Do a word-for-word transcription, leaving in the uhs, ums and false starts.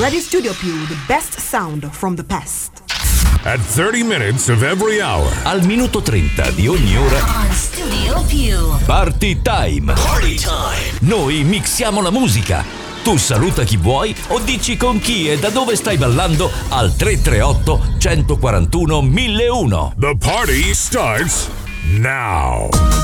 Radio Studio Più, the best sound from the past. At thirty minutes of every hour. Al minuto trenta di ogni ora. On Studio Più. Party time. Party time. Noi mixiamo la musica. Tu saluta chi vuoi o dici con chi e da dove stai ballando al tre tre otto, uno quattro uno, mille uno. The party starts now.